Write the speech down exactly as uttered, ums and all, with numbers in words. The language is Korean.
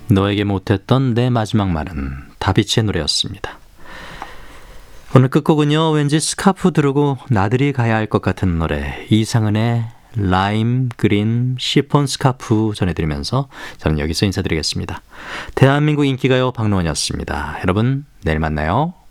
너에게 못했던 내 마지막 말은 다비치의 노래였습니다. 오늘 끝곡은요, 왠지 스카프 두르고 나들이 가야 할 것 같은 노래, 이상은의 라임 그린 시폰 스카프 전해드리면서 저는 여기서 인사드리겠습니다. 대한민국 인기가요 박노원이었습니다. 여러분, 내일 만나요.